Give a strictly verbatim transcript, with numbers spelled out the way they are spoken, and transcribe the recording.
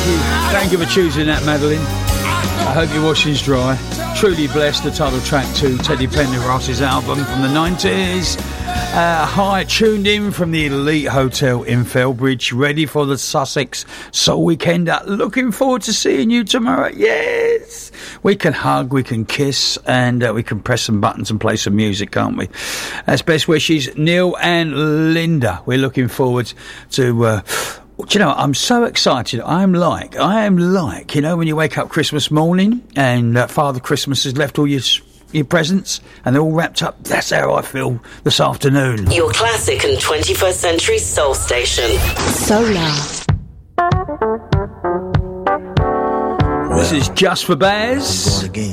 you. Thank you for choosing that, Madeline. I hope your washing's dry. Truly Blessed, the title track to Teddy Pendergrass's album from the nineties. Uh, hi, tuned in from the Elite Hotel in Felbridge, ready for the Sussex Soul Weekend. Uh, looking forward to seeing you tomorrow. Yes! We can hug, we can kiss, and uh, we can press some buttons and play some music, can't we? That's best wishes, Neil and Linda. We're looking forward to... Uh, Do you know, I'm so excited. I'm like, I am like, you know, when you wake up Christmas morning and uh, Father Christmas has left all your your presents and they're all wrapped up. That's how I feel this afternoon. Your classic and twenty-first century soul station. Solar. This is Just for Baz.